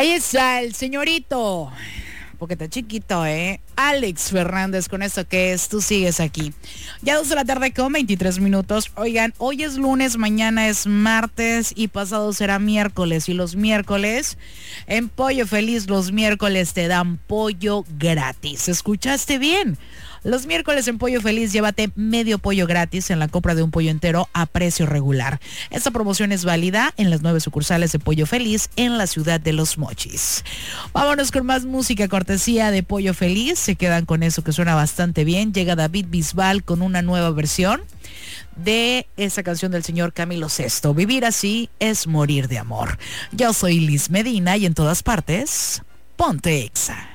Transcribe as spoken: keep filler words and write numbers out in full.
Ahí está el señorito, porque está chiquito, ¿eh? Alex Fernández, con esto que es Tú Sigues Aquí. Ya dos de la tarde con veintitrés minutos. Oigan, hoy es lunes, mañana es martes y pasado será miércoles. Y los miércoles, en Pollo Feliz, los miércoles te dan pollo gratis. ¿Escuchaste bien? Los miércoles en Pollo Feliz, llévate medio pollo gratis en la compra de un pollo entero a precio regular. Esta promoción es válida en las nueve sucursales de Pollo Feliz en la ciudad de Los Mochis. Vámonos con más música cortesía de Pollo Feliz. Se quedan con eso que suena bastante bien. Llega David Bisbal con una nueva versión de esa canción del señor Camilo Sesto. Vivir así es morir de amor. Yo soy Liz Medina y en todas partes, ponte Exa.